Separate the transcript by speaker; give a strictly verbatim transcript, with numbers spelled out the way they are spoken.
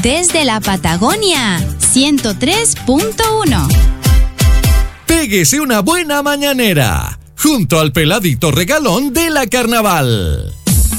Speaker 1: Desde la Patagonia, ciento tres punto uno.
Speaker 2: Péguese una buena mañanera, junto al peladito regalón de la Carnaval.